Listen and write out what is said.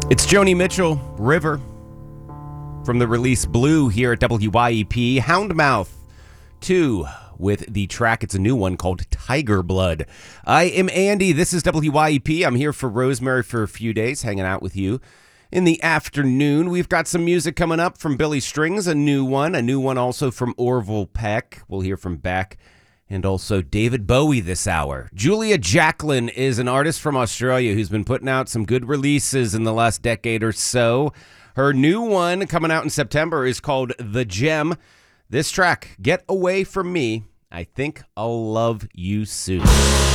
It's Joni Mitchell, River, from the release Blue here at WYEP. Houndmouth 2 with the track. It's a new one called Tiger Blood. I am Andy. This is WYEP. I'm here for Rosemary for a few days, hanging out with you in the afternoon. We've got some music coming up from Billy Strings, a new one also from Orville Peck. We'll hear from Beck. And also David Bowie this hour. Julia Jacklin is an artist from Australia who's been putting out some good releases in the last decade or so. Her new one coming out in September is called The Gem. This track, Get Away From Me, I Think I'll Love You Soon.